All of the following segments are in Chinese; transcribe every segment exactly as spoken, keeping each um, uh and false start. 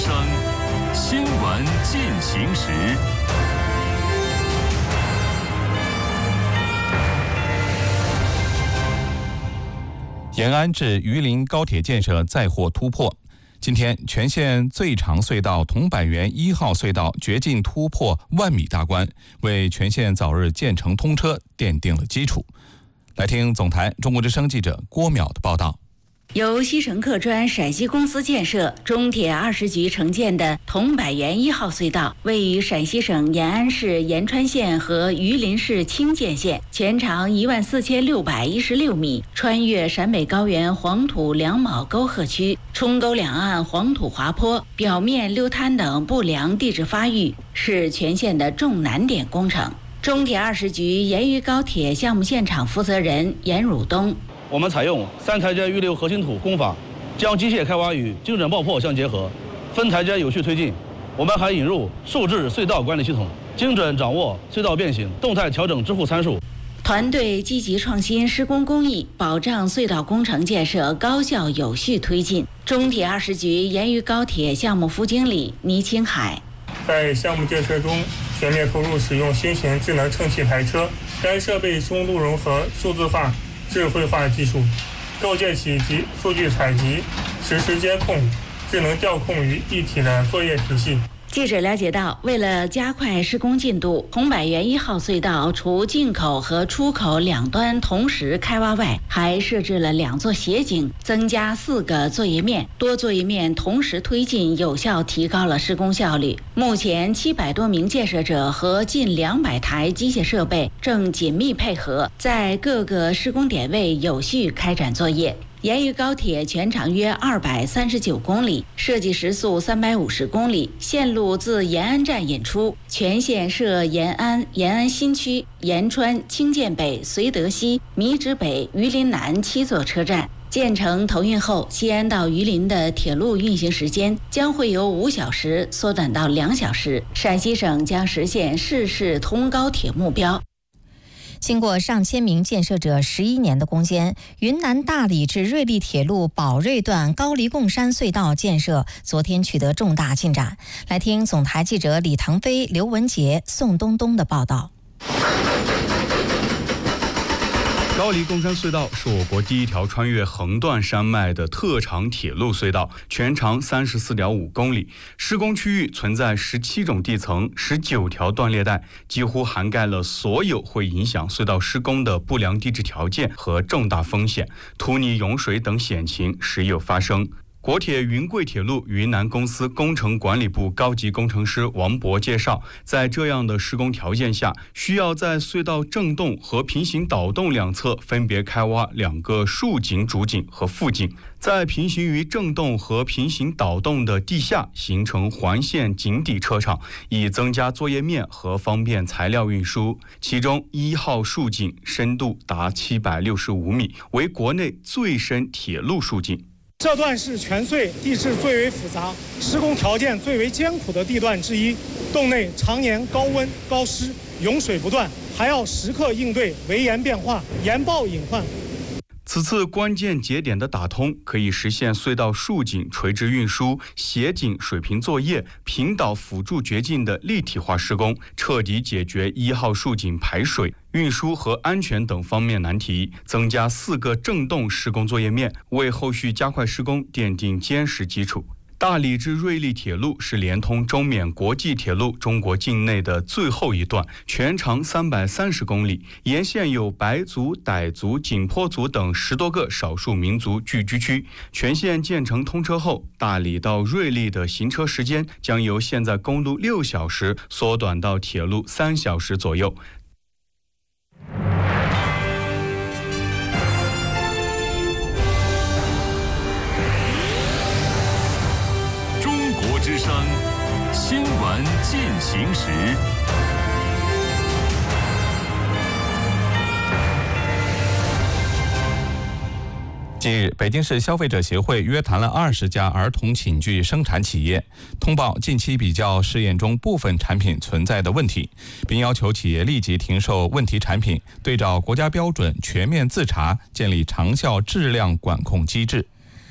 声，新闻进行时。延安至榆林高铁建设再获突破。今天，全县最长隧道桐柏园一号隧道掘进突破万米大关，为全县早日建成通车奠定了基础。来听总台中国之声记者郭淼的报道。 由西城客专陕西公司建设、中铁二十局承建的桐柏园一号隧道，位于陕西省延安市延川县和榆林市清涧县，全长一万四千六百一十六米，穿越陕北高原黄土两卯沟壑区，冲沟两岸黄土滑坡、表面溜滩等不良地质发育，是全县的重难点工程。中铁二十局延渝高铁项目现场负责人严汝东。 我们采用三台阶预留核心土工法，将机械开挖与精准爆破相结合，分台阶有序推进。我们还引入数字隧道管理系统，精准掌握隧道变形、动态调整支付参数。 团队积极创新施工工艺，保障隧道工程建设高效有序推进。中铁二十局延渝高铁项目副经理倪青海， 在项目建设中全面投入使用新型智能乘气排车，该设备深度融合数字化、智慧化技术，构建起集数据采集、实时监控、智能调控于一体的作业体系。 记者了解到，为了加快施工进度，桐柏园一号隧道除进口和出口两端同时开挖外，还设置了两座斜井，增加四个作业面，多作业面同时推进，有效提高了施工效率。目前，七百多名建设者和近两百台机械设备正紧密配合，在各个施工点位有序开展作业。延渝高铁全长约二百三十九公里，设计时速三百五十公里，线路自延安站引出，全线设延安、延安新区、延川、清涧北、绥德西、米脂北、榆林南七座车站。建成投运后，西安到榆林的铁路运行时间将会由五小时缩短到两小时，陕西省将实现市市通高铁目标。 经过上千名建设者十一年的攻坚，云南大理至瑞丽铁路宝瑞段高黎贡山隧道建设昨天取得重大进展。来听总台记者李腾飞、刘文杰、宋东东的报道。 高黎贡山隧道是我国第一条穿越横断山脉的特长铁路隧道，全长 三十四点五公里，施工区域存在十七种地层、十九条断裂带，几乎涵盖了所有会影响隧道施工的不良地质条件和重大风险，土泥涌水等险情时有发生。国铁云贵铁路云南公司工程管理部高级工程师王博介绍，在这样的施工条件下，需要在隧道正洞和平行导洞两侧分别开挖两个竖井主井和副井，在平行于正洞和平行导洞的地下形成环线井底车场，以增加作业面和方便材料运输。其中一号竖井深度达七百六十五米，为国内最深铁路竖井。 这段是全隧地势最为复杂、施工条件最为艰苦的地段之一，洞内常年高温高湿，涌水不断，还要时刻应对围岩变化、岩爆隐患。 此次关键节点的打通，可以实现隧道竖井垂直运输、斜井水平作业、平导辅助掘进的立体化施工，彻底解决一号竖井排水、运输和安全等方面难题，增加四个正洞施工作业面，为后续加快施工奠定坚实基础。大理至瑞丽铁路是连通中缅国际铁路中国境内的最后一段，全长三百三十公里，沿线有白族、傣族、景颇族等十多个少数民族聚居区。全线建成通车后，大理到瑞丽的行车时间将由现在公路六小时缩短到铁路三小时左右。 之声新闻进行时。近日，北京市消费者协会约谈了二十家儿童寝具生产企业，通报近期比较试验中部分产品存在的问题，并要求企业立即停售问题产品，对照国家标准全面自查，建立长效质量管控机制。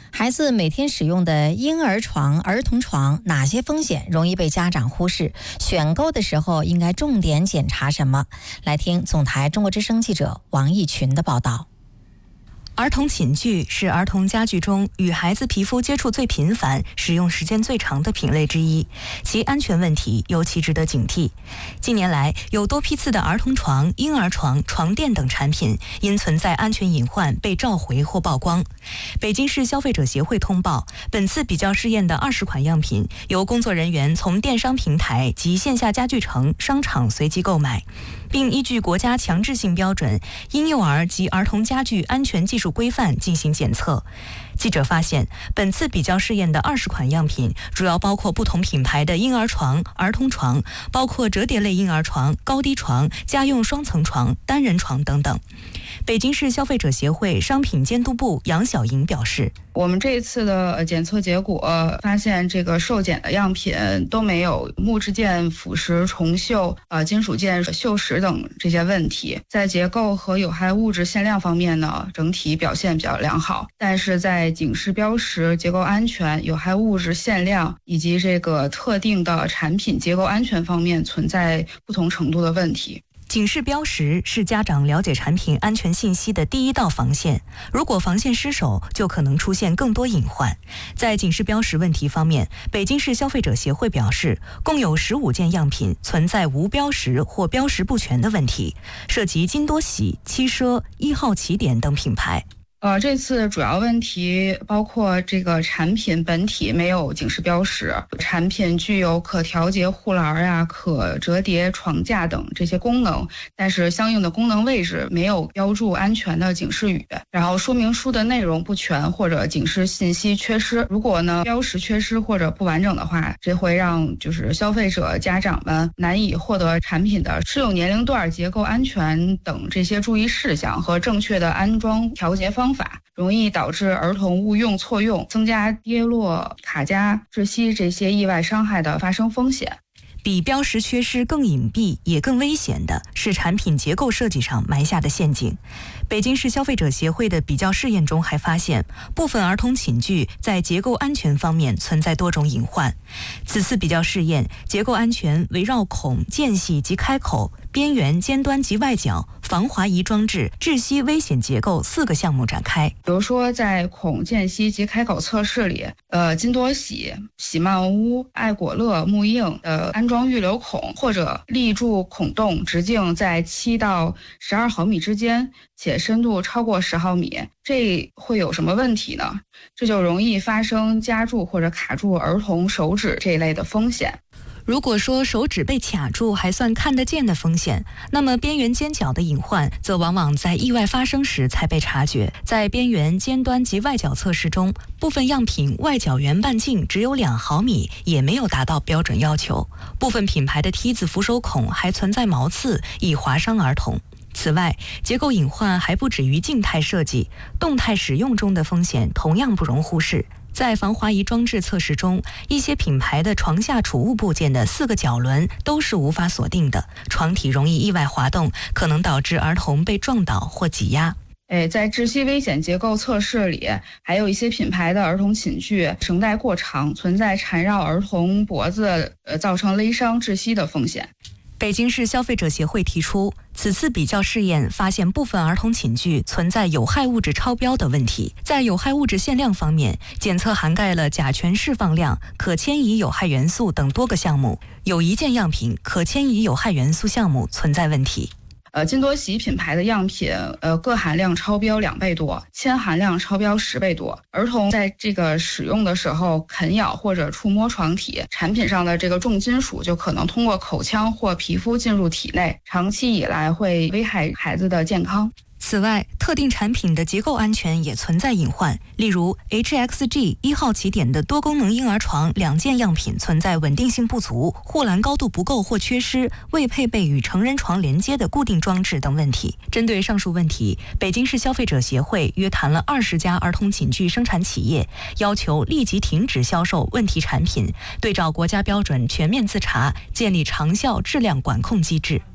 孩子每天使用的婴儿床、儿童床，哪些风险容易被家长忽视？选购的时候应该重点检查什么？来听总台中国之声记者王义群的报道。 儿童寝具是儿童家具中与孩子皮肤接触最频繁、使用时间最长的品类之一，其安全问题尤其值得警惕。近年来，有多批次的儿童床、婴儿床、床垫等产品因存在安全隐患被召回或曝光。北京市消费者协会通报，本次比较试验的二十款样品由工作人员从电商平台及线下家具城、商场随机购买，并依据国家强制性标准《婴幼儿及儿童家具安全技术规范》进行检测。记者发现，本次比较试验的二十款样品主要包括不同品牌的婴儿床、儿童床，包括折叠类婴儿床、高低床、家用双层床、单人床等等。北京市消费者协会商品监督部杨晓莹表示， 我们这一次的检测结果发现，这个受检的样品都没有木质件腐蚀、重锈、呃金属件锈蚀等这些问题。在结构和有害物质限量方面呢，整体表现比较良好，但是在警示标识、结构安全、有害物质限量以及这个特定的产品结构安全方面存在不同程度的问题。 警示标识是家长了解产品安全信息的第一道防线，如果防线失守，就可能出现更多隐患。在警示标识问题方面，北京市消费者协会表示，共有十五件样品存在无标识或标识不全的问题，涉及金多喜、七奢、一号起点等品牌。 呃，这次主要问题包括这个产品本体没有警示标识，产品具有可调节护栏啊、可折叠床架等这些功能，但是相应的功能位置没有标注安全的警示语，然后说明书的内容不全或者警示信息缺失。如果呢标识缺失或者不完整的话，这会让就是消费者家长们难以获得产品的适用年龄段、结构安全等这些注意事项和正确的安装调节方法。方法容易导致儿童误用错用，增加跌落、卡夹、窒息这些意外伤害的发生风险。 比标识缺失更隐蔽也更危险的是产品结构设计上埋下的陷阱。北京市消费者协会的比较试验中还发现，部分儿童寝具在结构安全方面存在多种隐患。此次比较试验，结构安全围绕孔、间隙及开口、边缘、尖端及外角、防滑移装置、窒息危险结构四个项目展开。 比如说，在孔、间隙及开口测试里，呃，金多喜、喜曼屋、爱果乐、木印的安装预留孔，或者立柱孔洞直径在七到十二毫米之间，且深度超过十毫米，这会有什么问题呢？这就容易发生夹住或者卡住儿童手指这一类的风险。 如果说手指被卡住还算看得见的风险，那么边缘尖角的隐患则往往在意外发生时才被察觉。在边缘、尖端及外角测试中，部分样品外角圆半径只有两毫米，也没有达到标准要求。部分品牌的梯子扶手孔还存在毛刺，易划伤儿童。此外，结构隐患还不止于静态设计，动态使用中的风险同样不容忽视。在防滑移装置测试中，一些品牌的床下储物部件的四个角轮都是无法锁定的，床体容易意外滑动，可能导致儿童被撞倒或挤压。 哎，在窒息危险结构测试里，还有一些品牌的儿童寝具绳带过长，存在缠绕儿童脖子，呃，造成勒伤、窒息的风险。 北京市消费者协会提出，此次比较试验发现部分儿童寝具存在有害物质超标的问题。在有害物质限量方面，检测涵盖了甲醛释放量、可迁移有害元素等多个项目，有一件样品可迁移有害元素项目存在问题。 呃，金多喜品牌的样品，呃，铬含量超标两倍多，铅含量超标十倍多。儿童在这个使用的时候啃咬或者触摸床体，产品上的这个重金属就可能通过口腔或皮肤进入体内，长期以来会危害孩子的健康。 此外，特定产品的结构安全也存在隐患，例如 H X G 一号起点的多功能婴儿床两件样品存在稳定性不足、护栏高度不够或缺失、未配备与成人床连接的固定装置等问题。针对上述问题，北京市消费者协会约谈了二十家儿童寝具生产企业，要求立即停止销售问题产品，对照国家标准全面自查，建立长效质量管控机制。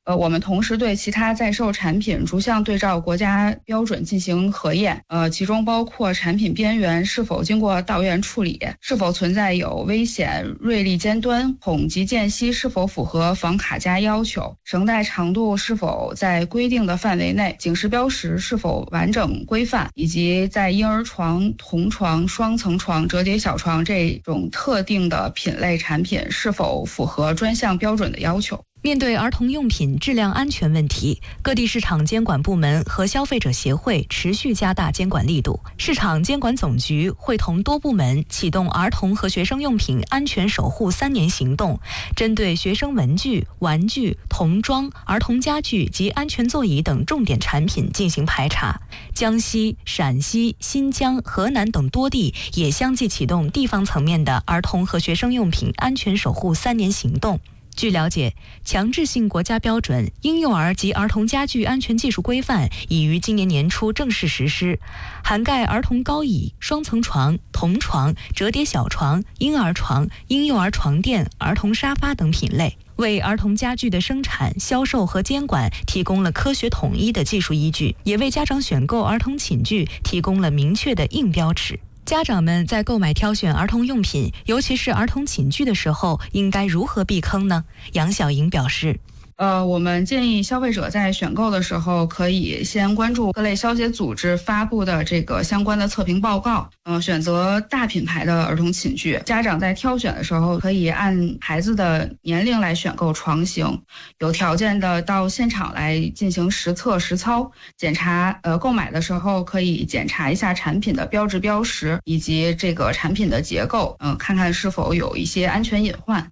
呃，我们同时对其他在售产品逐项对照国家标准进行核验，呃，其中包括产品边缘是否经过导院处理，是否存在有危险、锐利尖端，孔及间隙是否符合防卡夹要求，绳带长度是否在规定的范围内，警示标识是否完整规范，以及在婴儿床、童床、双层床、折叠小床这种特定的品类产品是否符合专项标准的要求。 面对儿童用品质量安全问题，各地市场监管部门和消费者协会持续加大监管力度。市场监管总局会同多部门启动儿童和学生用品安全守护三年行动，针对学生文具、玩具、童装、儿童家具及安全座椅等重点产品进行排查。江西、陕西、新疆、河南等多地也相继启动地方层面的儿童和学生用品安全守护三年行动。据了解，强制性国家标准《婴幼儿及儿童家具安全技术规范》已于今年年初正式实施，涵盖儿童高椅、双层床、童床、折叠小床、婴儿床、婴幼儿床垫、儿童沙发等品类，为儿童家具的生产、销售和监管提供了科学统一的技术依据，也为家长选购儿童寝具提供了明确的硬标尺。家长们在购买挑选儿童用品，尤其是儿童寝具的时候，应该如何避坑呢？杨晓莹表示。 呃，我们建议消费者在选购的时候，可以先关注各类消协组织发布的这个相关的测评报告，嗯、呃，选择大品牌的儿童寝具。家长在挑选的时候，可以按孩子的年龄来选购床型，有条件的到现场来进行实测实操检查。呃，购买的时候可以检查一下产品的标志标识以及这个产品的结构，嗯、呃，看看是否有一些安全隐患。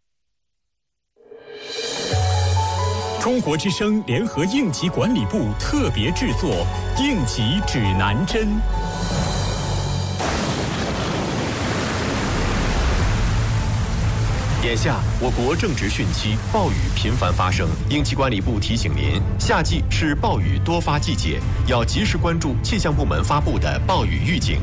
中国之声联合应急管理部特别制作《应急指南针》。 眼下，我国正值汛期，暴雨频繁发生。应急管理部提醒您，夏季是暴雨多发季节，要及时关注气象部门发布的暴雨预警。